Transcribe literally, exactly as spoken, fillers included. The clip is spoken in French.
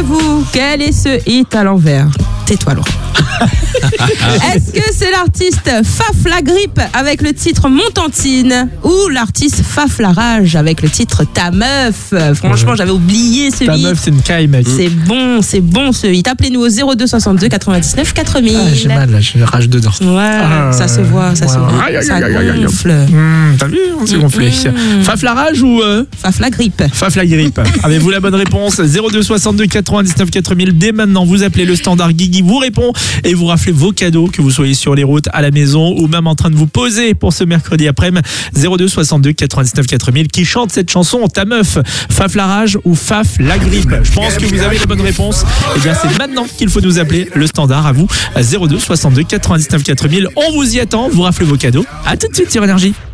vous, quel est ce hit à l'envers? Tais-toi, Laurent. Est-ce que c'est l'artiste Faf la grippe avec le titre Montantine ou l'artiste Faf la rage avec le titre Ta meuf? Franchement, j'avais oublié ce Ta hit. Ta meuf, c'est une caille, mec. C'est bon, c'est bon ce hit. Appelez-nous au zéro deux soixante-deux quatre-vingt-dix-neuf quatre mille. Ah, j'ai mal là, j'ai rage dedans. Ouais, ah, ça se voit, ça ouais. se voit. Aïe, aïe, ça aïe, aïe, gonfle. Mmh, t'as vu, on s'est gonflé. Mmh. Faf la rage ou euh... Faf la grippe. Faf la grippe. Avez-vous la bonne réponse? Zéro deux soixante-deux quatre-vingt-dix-neuf quatre mille. Dès maintenant, vous appelez le standard. Guigui vous répond et vous raflez vos cadeaux, que vous soyez sur les routes, à la maison ou même en train de vous poser pour ce mercredi après-midi. Zéro deux soixante-deux quatre-vingt-dix-neuf quatre mille. Qui chante cette chanson? Ta meuf, Faf la rage ou Faf la grippe? Je pense que vous avez la bonne réponse. Et bien c'est maintenant qu'il faut nous appeler le standard. À vous, zéro deux soixante-deux quatre-vingt-dix-neuf quatre mille. On vous y attend, vous raflez vos cadeaux. À tout de suite sur Énergie.